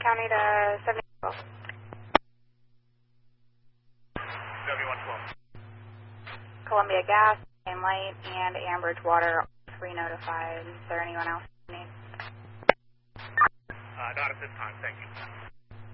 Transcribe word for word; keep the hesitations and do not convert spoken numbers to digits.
County to seventy twelve. seventy-one twelve. Columbia Gas, Same Light, and Ambridge Water, all three notified. Is there anyone else you need? Uh, not at this time, thank you.